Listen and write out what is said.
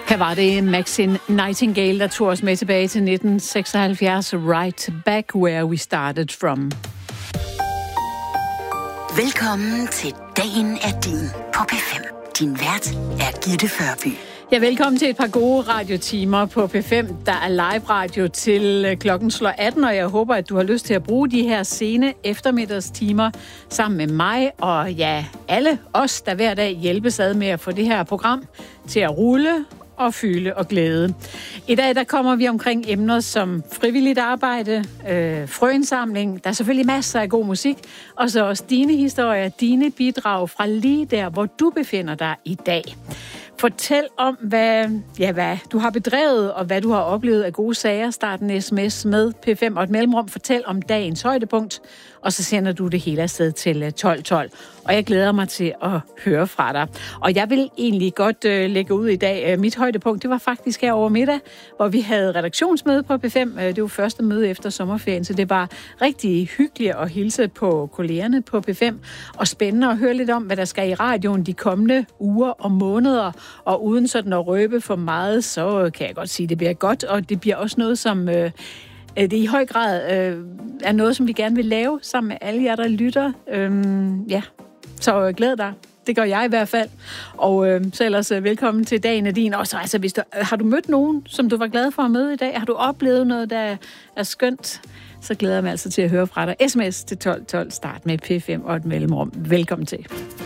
Her var det Maxine Nightingale, der tog os med tilbage til 1976. Right back where we started from. Velkommen til Dagen er din på P5. Din vært er Gitte Førby. Ja, velkommen til et par gode radiotimer på P5. Der er live radio til klokken slår 18, og jeg håber, at du har lyst til at bruge de her sene eftermiddagstimer sammen med mig og ja, alle os, der hver dag hjælpes ad med at få det her program til at rulle og fylde og glæde. I dag der kommer vi omkring emner som frivilligt arbejde, frøindsamling, der er selvfølgelig masser af god musik, og så også dine historier, dine bidrag fra lige der, hvor du befinder dig i dag. Fortæl om, hvad du har bedrevet, og hvad du har oplevet af gode sager. Start en sms med P5 og et mellemrum. Fortæl om dagens højdepunkt, og så sender du det hele afsted til 1212. Og jeg glæder mig til at høre fra dig. Og jeg vil egentlig godt lægge ud i dag. Mit højdepunkt, det var faktisk her over middag, hvor vi havde redaktionsmøde på P5. Det var første møde efter sommerferien, så det var rigtig hyggeligt at hilse på kollegerne på P5. Og spændende at høre lidt om, hvad der skal i radioen de kommende uger og måneder. Og uden sådan at røbe for meget, så kan jeg godt sige, at det bliver godt. Og det bliver også noget, som det i høj grad er noget, som vi gerne vil lave sammen med alle jer, der lytter. Så glæd dig. Det gør jeg i hvert fald. Og så ellers velkommen til Dagen er din. Og så altså, har du mødt nogen, som du var glad for at møde i dag? Har du oplevet noget, der er skønt? Så glæder jeg mig altså til at høre fra dig. SMS til 1212. Start med P5 og et mellemrum. Velkommen til.